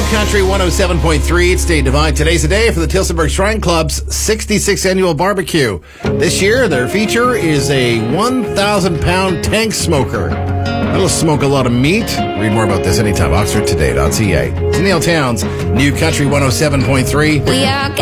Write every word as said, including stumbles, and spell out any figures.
Country one oh seven point three. It's Day Divine. Today's the day for the Tillsonburg Shrine Club's sixty-sixth annual barbecue. This year, their feature is a one thousand pound tank smoker. That'll smoke a lot of meat. Read more about this anytime. Oxford Today dot C A. It's Neil Towns, New Country one oh seven point three. We are